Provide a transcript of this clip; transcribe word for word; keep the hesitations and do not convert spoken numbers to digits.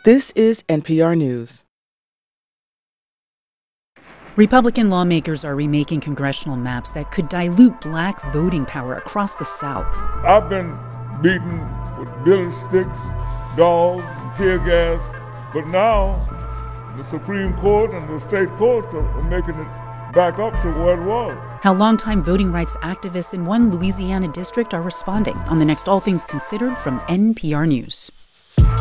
This is N P R News. Republican lawmakers are remaking congressional maps that could dilute black voting power across the South. I've been beaten with billy sticks, dogs, and tear gas, but now the Supreme Court and the state courts are making it back up to where it was. How longtime voting rights activists in one Louisiana district are responding on the next All Things Considered from N P R News.